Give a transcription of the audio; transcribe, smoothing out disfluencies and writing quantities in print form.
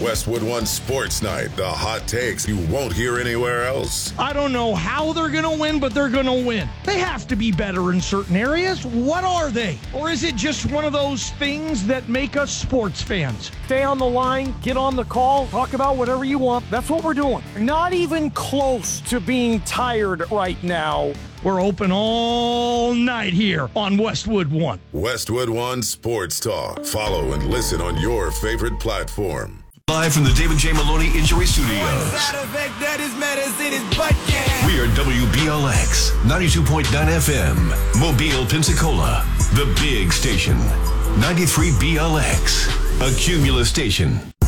Westwood One Sports Night, the hot takes you won't hear anywhere else. I don't know how they're going to win, but they're going to win. They have to be better in certain areas. What are they? Or is it just one of those things that make us sports fans? Stay on the line, get on the call, talk about whatever you want. That's what we're doing. Not even close to being tired right now. We're open all night here on Westwood One. Westwood One Sports Talk. Follow and listen on your favorite platform. Live from the David J. Maloney Injury Studios. We are WBLX 92.9 FM, Mobile, Pensacola. The big station. 93 BLX, a Cumulus station.